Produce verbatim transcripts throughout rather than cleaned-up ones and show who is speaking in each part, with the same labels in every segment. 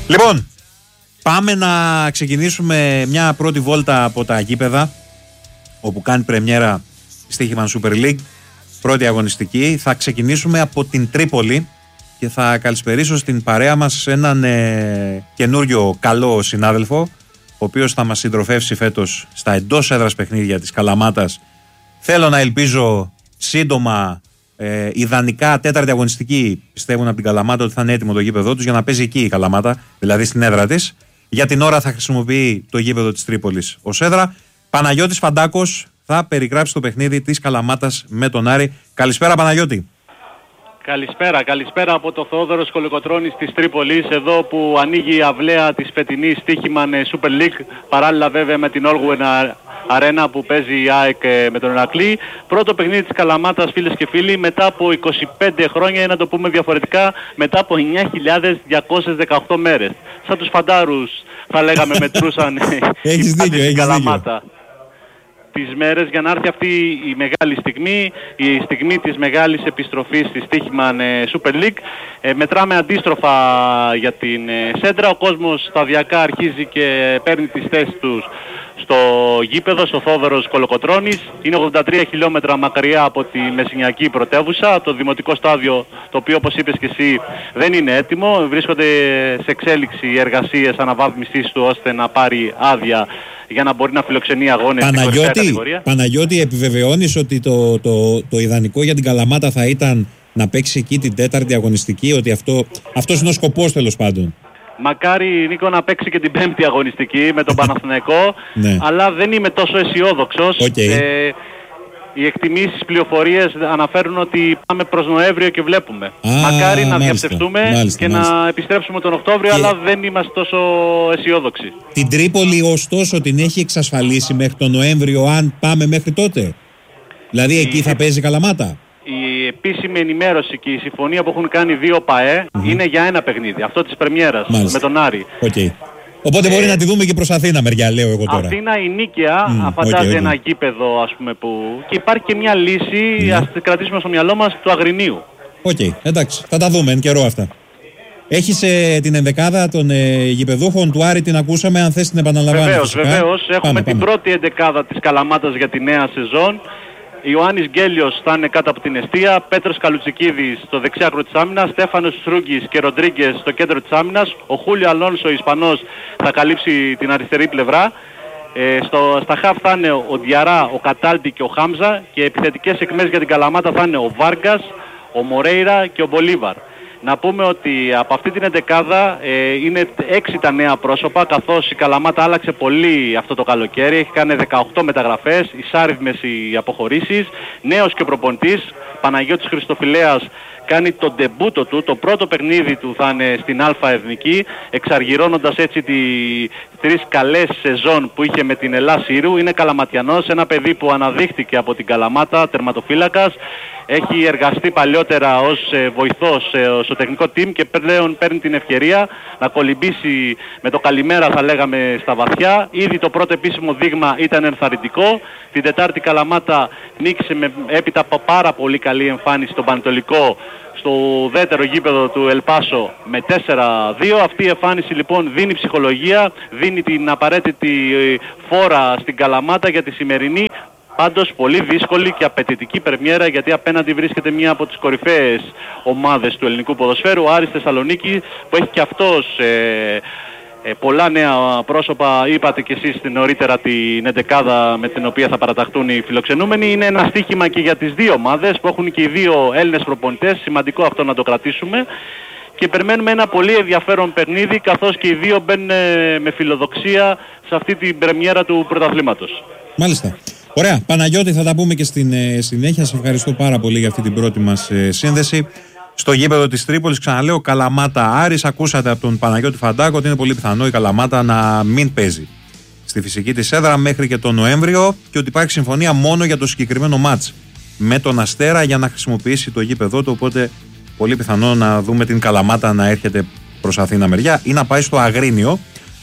Speaker 1: Λοιπόν, πάμε να ξεκινήσουμε μια πρώτη βόλτα από τα γήπεδα, όπου κάνει πρεμιέρα στοίχημα Super League, πρώτη αγωνιστική. Θα ξεκινήσουμε από την Τρίπολη και θα καλησπερίσω στην παρέα μας έναν ε, καινούριο καλό συνάδελφο, ο οποίος θα μας συντροφεύσει φέτος στα εντός έδρας παιχνίδια της Καλαμάτας. Θέλω να ελπίζω σύντομα, ε, ιδανικά τέταρτη αγωνιστική, πιστεύουν από την Καλαμάτα ότι θα είναι έτοιμο το γήπεδό τους για να παίζει εκεί η Καλαμάτα, δηλαδή στην έδρα της. Για την ώρα θα χρησιμοποιεί το γήπεδο της Τρίπολης ως έδρα. Παναγιώτης Φαντάκος θα περιγράψει το παιχνίδι της Καλαμάτας με τον Άρη. Καλησπέρα Παναγιώτη.
Speaker 2: Καλησπέρα, καλησπέρα από το Θεόδωρος Κολοκοτρώνης της Τρίπολης, εδώ που ανοίγει η αυλαία της φετινής στοίχημαν Super League, παράλληλα βέβαια με την Όλγουεν Αρένα που παίζει η ΑΕΚ με τον Ηρακλή. Πρώτο παιχνίδι της Καλαμάτας, φίλες και φίλοι, μετά από είκοσι πέντε χρόνια, ή να το πούμε διαφορετικά, μετά από εννιά χιλιάδες διακόσιες δεκαοκτώ μέρες. Σαν τους φαντάρους θα λέγαμε μετρούσαν
Speaker 1: έχεις δίκιο, έχεις
Speaker 2: Καλαμάτα. Τις μέρες για να έρθει αυτή η μεγάλη στιγμή, η στιγμή της μεγάλης επιστροφής στη στοίχημαν Super League. Ε, μετράμε αντίστροφα για την ε, Σέντρα. Ο κόσμος σταδιακά αρχίζει και παίρνει τις θέσεις τους στο γήπεδο, στο Θόδωρος Κολοκοτρώνης. Είναι ογδόντα τρία χιλιόμετρα μακριά από τη Μεσσηνιακή πρωτεύουσα, το δημοτικό στάδιο, το οποίο όπως είπες και εσύ δεν είναι έτοιμο. Βρίσκονται σε εξέλιξη οι εργασίες αναβάθμισης του ώστε να πάρει άδεια για να μπορεί να φιλοξενεί αγώνες στην κορυφαία κατηγορία.
Speaker 1: Παναγιώτη, επιβεβαιώνεις ότι το, το, το ιδανικό για την Καλαμάτα θα ήταν να παίξει εκεί την τέταρτη αγωνιστική, ότι αυτό, αυτός είναι ο σκοπός τέλος πάντων?
Speaker 2: Μακάρι, Νίκο, να παίξει και την πέμπτη αγωνιστική με τον Παναθηναϊκό,
Speaker 1: ναι.
Speaker 2: Αλλά δεν είμαι τόσο αισιόδοξος.
Speaker 1: Okay.
Speaker 2: Ε, οι εκτιμήσεις, πληροφορίες αναφέρουν ότι πάμε προς Νοέμβριο και βλέπουμε.
Speaker 1: Α,
Speaker 2: Μακάρι να
Speaker 1: μάλιστα,
Speaker 2: διαψευτούμε
Speaker 1: μάλιστα,
Speaker 2: και
Speaker 1: μάλιστα.
Speaker 2: να επιστρέψουμε τον Οκτώβριο, και... αλλά δεν είμαστε τόσο αισιόδοξοι.
Speaker 1: Την Τρίπολη ωστόσο την έχει εξασφαλίσει μέχρι τον Νοέμβριο, αν πάμε μέχρι τότε? Δηλαδή η... εκεί θα παίζει Καλαμάτα?
Speaker 2: Η επίσημη ενημέρωση και η συμφωνία που έχουν κάνει δύο ΠΑΕ mm-hmm. είναι για ένα παιχνίδι, αυτό της πρεμιέρας, με τον Άρη.
Speaker 1: Okay. Οπότε μπορεί ε... να τη δούμε και προς Αθήνα μεριά, λέω εγώ τώρα.
Speaker 2: Αθήνα, η Νίκαια,
Speaker 1: mm,
Speaker 2: αφαντάζει
Speaker 1: okay, okay.
Speaker 2: ένα γήπεδο, ας πούμε, που... Και υπάρχει και μια λύση,
Speaker 1: mm.
Speaker 2: ας τη κρατήσουμε στο μυαλό μας, του Αγρινίου.
Speaker 1: Οκ, okay, εντάξει, θα τα δούμε εν καιρό αυτά. Έχεις ε, την ενδεκάδα των ε, γηπεδούχων του Άρη, την ακούσαμε, αν θες την επαναλαμβάνω.
Speaker 2: Βεβαίως, βεβαίως. Έχουμε
Speaker 1: πάμε,
Speaker 2: την
Speaker 1: πάμε.
Speaker 2: πρώτη ενδεκάδα της Καλαμάτας για τη νέα σεζόν. Ιωάννης Γκέλιος θα είναι κάτω από την εστία, Πέτρος Καλουτσικίδης στο δεξιάκρο της άμυνας, Στέφανος Σρούγκης και Ροντρίγκες στο κέντρο της άμυνας, ο Χούλιο Αλόνσο, ο Ισπανός, θα καλύψει την αριστερή πλευρά. Ε, στο, στα χαφ θα είναι ο Διαρά, ο Καταλτη και ο Χάμζα, και επιθετικές εκμές για την Καλαμάτα θα είναι ο Βάργκας, ο Μορέιρα και ο Μπολίβαρ. Να πούμε ότι από αυτή την εντεκάδα ε, είναι έξι τα νέα πρόσωπα, καθώς η Καλαμάτα άλλαξε πολύ αυτό το καλοκαίρι. Έχει κάνει δεκαοκτώ μεταγραφές, εισάριθμες οι αποχωρήσεις. Νέος και προπονητής, Παναγιώτης Χριστοφιλέας, κάνει το ντεμπούτο του, το πρώτο παιχνίδι του θα είναι στην Α Εθνική, εξαργυρώνοντας έτσι τις τρεις καλές σεζόν που είχε με την Ελλάς Σύρου. Είναι Καλαματιανός, ένα παιδί που αναδείχθηκε από την Καλαμάτα, τερματοφύλακας. Έχει εργαστεί παλιότερα ως ε, βοηθός ε, στο τεχνικό team και πλέον παίρνει την ευκαιρία να κολυμπήσει με το καλημέρα, θα λέγαμε, στα βαθιά. Ήδη το πρώτο επίσημο δείγμα ήταν ενθαρρυντικό. Την Τετάρτη Καλαμάτα νίκησε με, έπειτα από πάρα πολύ καλή εμφάνιση στον Πανετολικό στο ουδέτερο γήπεδο του Ελπάσο με τέσσερα δύο. Αυτή η εμφάνιση λοιπόν δίνει ψυχολογία, δίνει την απαραίτητη φόρα στην Καλαμάτα για τη σημερινή, πάντως πολύ δύσκολη και απαιτητική πρεμιέρα, γιατί απέναντι βρίσκεται μία από τις κορυφαίες ομάδες του ελληνικού ποδοσφαίρου, ο Άρης Θεσσαλονίκη, που έχει και αυτός ε, ε, πολλά νέα πρόσωπα. Είπατε και εσείς νωρίτερα την εντεκάδα με την οποία θα παραταχθούν οι φιλοξενούμενοι. Είναι ένα στοίχημα και για τις δύο ομάδες που έχουν και οι δύο Έλληνες προπονητές, σημαντικό αυτό να το κρατήσουμε. Και περιμένουμε ένα πολύ ενδιαφέρον παιχνίδι, καθώς και οι δύο μπαίνουν με φιλοδοξία σε αυτή την πρεμιέρα του πρωταθλήματος.
Speaker 1: Μάλιστα. Ωραία. Παναγιώτη, θα τα πούμε και στην ε, συνέχεια. Σε ευχαριστώ πάρα πολύ για αυτή την πρώτη μας ε, σύνδεση. Στο γήπεδο της Τρίπολης, ξαναλέω, Καλαμάτα Άρης. Ακούσατε από τον Παναγιώτη Φαντάκο ότι είναι πολύ πιθανό η Καλαμάτα να μην παίζει στη φυσική της έδρα μέχρι και τον Νοέμβριο και ότι υπάρχει συμφωνία μόνο για το συγκεκριμένο μάτς με τον Αστέρα για να χρησιμοποιήσει το γήπεδό του. Οπότε πολύ πιθανό να δούμε την Καλαμάτα να έρχεται προς Αθήνα μεριά ή να πάει στο Αγρίνιο.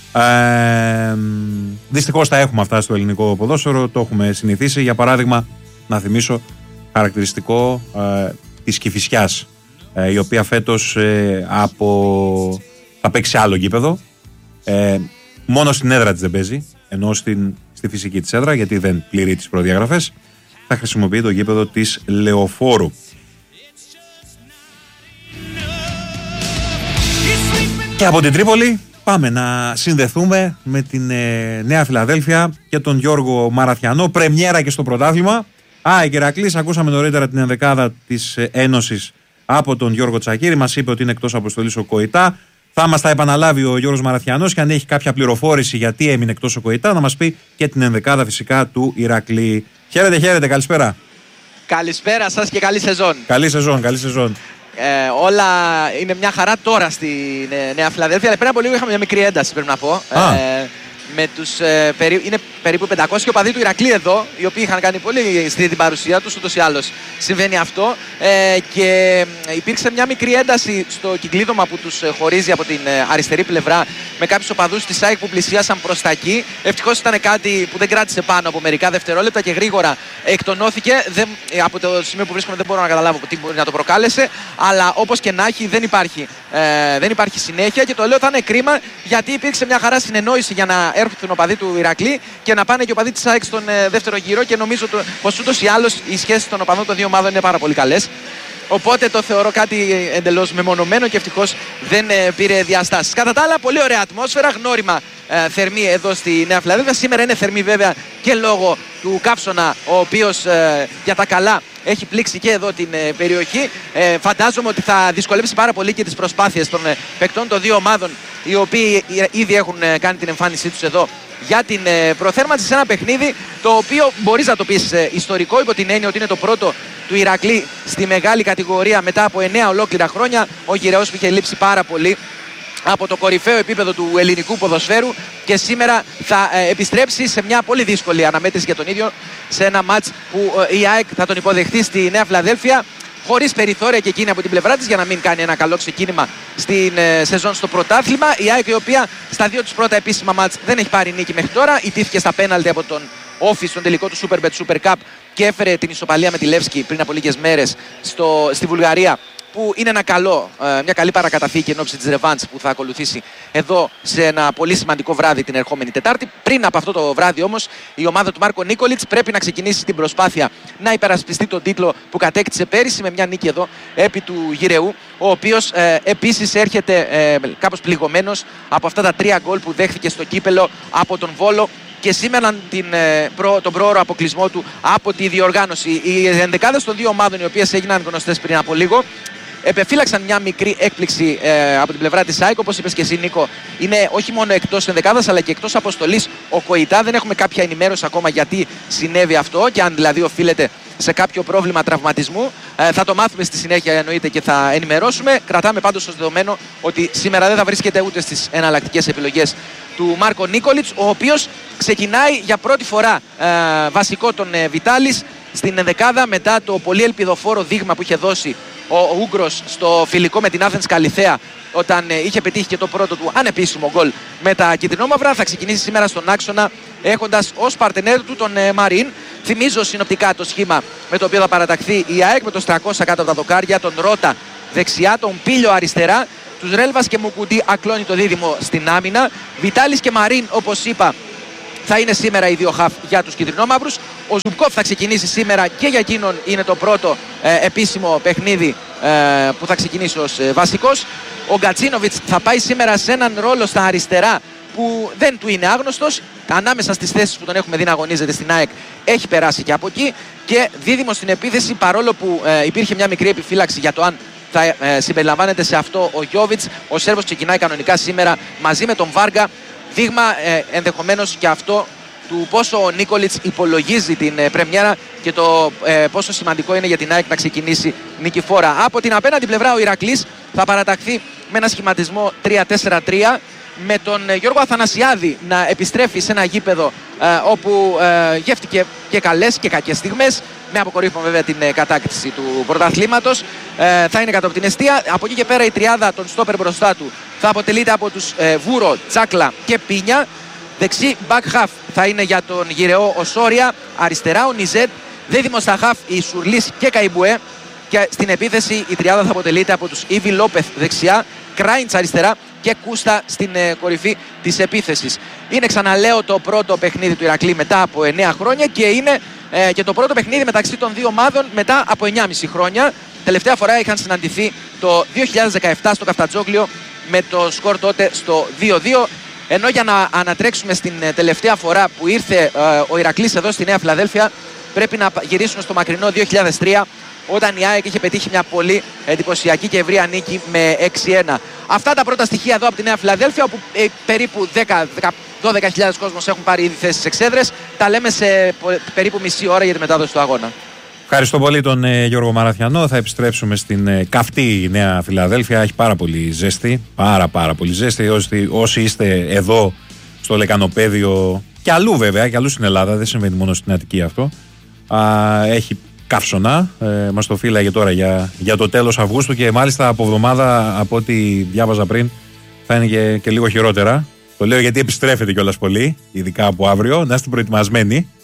Speaker 1: Ε, δυστυχώς τα έχουμε αυτά στο ελληνικό ποδόσφαιρο, το έχουμε συνηθίσει. Για παράδειγμα, να θυμίσω χαρακτηριστικό ε, της Κηφισιάς, ε, η οποία φέτος ε, από θα παίξει άλλο γήπεδο. Ε, μόνο στην έδρα της δεν παίζει, ενώ στην, στη φυσική της έδρα, γιατί δεν πληρεί τις προδιαγραφές, θα χρησιμοποιεί το γήπεδο της Λεωφόρου. Και από την Τρίπολη πάμε να συνδεθούμε με την ε, Νέα Φιλαδέλφια και τον Γιώργο Μαραθιανό. Πρεμιέρα και στο πρωτάθλημα. Α, η Ηρακλής, ακούσαμε νωρίτερα την ενδεκάδα της ε, Ένωσης από τον Γιώργο Τσακίρη. Μας είπε ότι είναι εκτός αποστολής ο Κοϊτά. Θα μας τα επαναλάβει ο Γιώργος Μαραθιανός και αν έχει κάποια πληροφόρηση γιατί έμεινε εκτός ο Κοϊτά, να μας πει και την ενδεκάδα φυσικά του Ηρακλή. Χαίρετε, χαίρετε, καλησπέρα.
Speaker 3: Καλησπέρα σας και καλή σεζόν.
Speaker 1: Καλή σεζόν, καλή σεζόν.
Speaker 3: Ε, όλα είναι μια χαρά τώρα στη Νέα Φιλαδέλφια, αλλά πριν από λίγο είχαμε μια μικρή ένταση, πρέπει να πω. Ε, με τους, ε, περί, είναι περίπου πεντακόσιοι οπαδοί του Ηρακλή εδώ, οι οποίοι είχαν κάνει πολύ στήρη την παρουσία τους, ούτως ή άλλως συμβαίνει αυτό. Ε, και υπήρξε μια μικρή ένταση στο κυκλίδωμα που τους χωρίζει από την αριστερή πλευρά, με κάποιους οπαδούς της ΑΕΚ που πλησίασαν προς τα εκεί. Ευτυχώς ήταν κάτι που δεν κράτησε πάνω από μερικά δευτερόλεπτα και γρήγορα εκτονώθηκε. Δεν, από το σημείο που βρίσκομαι δεν μπορώ να καταλάβω τι μπορεί να το προκάλεσε, αλλά όπως και να έχει δεν υπάρχει, ε, δεν υπάρχει συνέχεια και το λέω θα είναι κρίμα, γιατί υπήρξε μια χαρά συνεννόηση για να έρθουν οπαδοί του Ηρακλή και να πάνε και οπαδοί της ΑΕΚ στον ε, δεύτερο γύρο, και νομίζω το, πως ούτως ή άλλως οι σχέσεις των οπαδών των δύο ομάδων είναι πάρα πολύ καλές. Οπότε το θεωρώ κάτι εντελώς μεμονωμένο και ευτυχώς δεν ε, πήρε διαστάσεις. Κατά τα άλλα, πολύ ωραία ατμόσφαιρα, γνώριμα ε, θερμή εδώ στη Νέα Φιλαδέλφια. Σήμερα είναι θερμή βέβαια και λόγω του καύσωνα, ο οποίος ε, για τα καλά έχει πλήξει και εδώ την ε, περιοχή. Ε, φαντάζομαι ότι θα δυσκολέψει πάρα πολύ και τις προσπάθειες των ε, παικτών των δύο ομάδων, οι οποίοι ήδη έχουν ε, κάνει την εμφάνισή τους εδώ για την ε, προθέρμανση σε ένα παιχνίδι το οποίο μπορείς να το πεις ε, ιστορικό, υπό την έννοια ότι είναι το πρώτο του Ηρακλή στη μεγάλη κατηγορία μετά από εννέα ολόκληρα χρόνια. Ο γυραιός που είχε λείψει πάρα πολύ από το κορυφαίο επίπεδο του ελληνικού ποδοσφαίρου και σήμερα θα ε, επιστρέψει σε μια πολύ δύσκολη αναμέτρηση για τον ίδιο, σε ένα μάτς που ε, η ΑΕΚ θα τον υποδεχτεί στη Νέα Φιλαδέλφια, χωρίς περιθώρια και εκείνη από την πλευρά της για να μην κάνει ένα καλό ξεκίνημα στην ε, σεζόν στο πρωτάθλημα. Η ΑΕΚ, η οποία στα δύο τους πρώτα επίσημα μάτς δεν έχει πάρει νίκη μέχρι τώρα, ιτήθηκε στα πέναλτι από τον Όφη στον τελικό του Superbet Super Cup και έφερε την ισοπαλία με τη Λεύσκη πριν από λίγες μέρες στο, στη Βουλγαρία, που είναι ένα καλό, μια καλή παρακαταθήκη εν ώψη της ρεβάνς που θα ακολουθήσει εδώ σε ένα πολύ σημαντικό βράδυ την ερχόμενη Τετάρτη. Πριν από αυτό το βράδυ όμως, η ομάδα του Μάρκο Νίκολιτς πρέπει να ξεκινήσει την προσπάθεια να υπερασπιστεί τον τίτλο που κατέκτησε πέρυσι με μια νίκη εδώ επί του Γυραιού, ο οποίος ε, επίσης έρχεται ε, κάπως πληγωμένος από αυτά τα τρία γκολ που δέχθηκε στο κύπελο από τον Βόλο και σήμερα την, προ, τον πρόωρο αποκλεισμό του από τη διοργάνωση. Οι ενδεκάδες των δύο ομάδων, οι οποίες έγιναν γνωστές πριν από λίγο, επεφύλαξαν μια μικρή έκπληξη ε, από την πλευρά της ΑΕΚ. Όπως είπες και εσύ, Νίκο, είναι όχι μόνο εκτός ενδεκάδας αλλά και εκτός αποστολής ο Κοϊτά. Δεν έχουμε κάποια ενημέρωση ακόμα γιατί συνέβη αυτό και αν δηλαδή οφείλεται σε κάποιο πρόβλημα τραυματισμού. Ε, θα το μάθουμε στη συνέχεια, εννοείται, και θα ενημερώσουμε. Κρατάμε πάντως ως δεδομένο ότι σήμερα δεν θα βρίσκεται ούτε στις εναλλακτικές επιλογές του Μάρκο Νίκολιτς, ο οποίος ξεκινάει για πρώτη φορά ε, βασικό τον ε, Βιτάλης στην ενδεκάδα μετά το πολύ ελπιδοφόρο δείγμα που είχε δώσει ο, ο Ούγκρος στο φιλικό με την Athens Καλιθέα, όταν ε, είχε πετύχει και το πρώτο του ανεπίσημο γκολ με τα κυτρινόμαυρα. Θα ξεκινήσει σήμερα στον άξονα έχοντας ως παρτενέρ του τον ε, Μαρίν. Θυμίζω συνοπτικά το σχήμα με το οποίο θα παραταχθεί η ΑΕΚ, με το Στρακώσα κάτω από τα δοκάρια, τον Ρότα δεξιά, τον Πίλιο αριστερά, τους Ρέλβας και Μουκουντή ακλώνει το δίδυμο στην άμυνα. Βιτάλης και Μαρίν, όπως είπα, θα είναι σήμερα οι δύο χαφ για τους κυτρινόμαυρους. Ο Ζουμπκόφ θα ξεκινήσει σήμερα και για εκείνον είναι το πρώτο ε, επίσημο παιχνίδι ε, που θα ξεκινήσει ως ε, βασικός. Ο Γκατσίνοβιτς θα πάει σήμερα σε έναν ρόλο στα αριστερά που δεν του είναι άγνωστος. Ανάμεσα στις θέσεις που τον έχουμε δει να αγωνίζεται στην ΑΕΚ έχει περάσει και από εκεί. Και δίδυμο στην επίθεση, παρόλο που ε, υπήρχε μια μικρή επιφύλαξη για το αν θα ε, συμπεριλαμβάνεται σε αυτό ο Γιόβιτς. Ο Σέρβος ξεκινάει κανονικά σήμερα μαζί με τον Βάργα. Δείγμα ε, ενδεχομένως και αυτό του πόσο ο Νίκολιτς υπολογίζει την ε, πρεμιέρα και το ε, πόσο σημαντικό είναι για την ΑΕΚ να ξεκινήσει νικηφόρα. Από την απέναντι πλευρά ο Ηρακλής θα παραταχθεί με ένα σχηματισμό τρία τέσσερα τρία, με τον ε, Γιώργο Αθανασιάδη να επιστρέφει σε ένα γήπεδο ε, όπου ε, γεύτηκε και καλές και κακές στιγμές, με αποκορύφωμα βέβαια την ε, κατάκτηση του πρωταθλήματος. Ε, θα είναι κάτω από την εστία. Από εκεί και πέρα η τριάδα των στόπερ μπροστά του θα αποτελείται από τους ε, Βούρο, Τσάκλα και Πίνια. Δεξί back half θα είναι για τον γυρεό ο Σόρια. Αριστερά ο Νιζέτ. Δίδυμο στα half η Σουρλής και Καϊμπουέ. Και στην επίθεση η τριάδα θα αποτελείται από τους Ήβι Λόπεθ δεξιά, Κράιντς αριστερά, και Κούστα στην ε, κορυφή της επίθεσης. Είναι, ξαναλέω, το πρώτο παιχνίδι του Ηρακλή μετά από εννέα χρόνια και είναι ε, και το πρώτο παιχνίδι μεταξύ των δύο ομάδων μετά από εννιά και μισό χρόνια. Τελευταία φορά είχαν συναντηθεί το δύο χιλιάδες δεκαεπτά στο Καφτατζόγλιο με το σκορ τότε στο δύο δύο. Ενώ για να ανατρέξουμε στην τελευταία φορά που ήρθε ε, ο Ηρακλής εδώ στη Νέα Φιλαδέλφια, πρέπει να γυρίσουμε στο μακρινό δύο χιλιάδες τρία, όταν η ΑΕΚ είχε πετύχει μια πολύ εντυπωσιακή και ευρεία νίκη με έξι ένα. Αυτά τα πρώτα στοιχεία εδώ από τη Νέα Φιλαδέλφια, όπου ε, περίπου δέκα με δώδεκα χιλιάδες κόσμος έχουν πάρει ήδη θέσεις στις εξέδρες. Τα λέμε σε περίπου μισή ώρα για τη μετάδοση του αγώνα.
Speaker 1: Ευχαριστώ πολύ τον ε, Γιώργο Μαραθιανό. Θα επιστρέψουμε στην ε, καυτή Νέα Φιλαδέλφια. Έχει πάρα πολύ ζέστη. Πάρα πάρα πολύ ζέστη. Όσοι, όσοι είστε εδώ στο Λεκανοπέδιο και αλλού βέβαια, και αλλού στην Ελλάδα, δεν συμβαίνει μόνο στην Αττική αυτό. Α, έχει καύσωνα. Ε, μας το φύλαγε τώρα για, για το τέλος Αυγούστου και μάλιστα από εβδομάδα, από ό,τι διάβαζα πριν, θα είναι και, και λίγο χειρότερα. Το λέω γιατί επιστρέφεται κιόλας πολύ, ειδικά από αύριο. Να είστε προετοιμασμένοι.